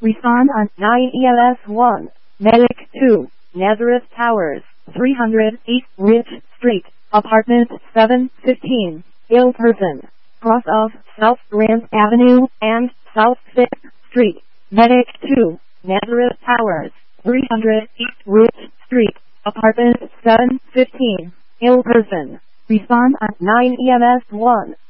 Respond on 9 EMS 1. Medic 2. Nazareth Towers, 308 Rich Street, Apartment 715, ill person. Cross of South Grand Avenue and South 5th Street. Medic 2. Nazareth Towers, 308 Rich Street, Apartment 715, ill person. Respond on 9 EMS 1.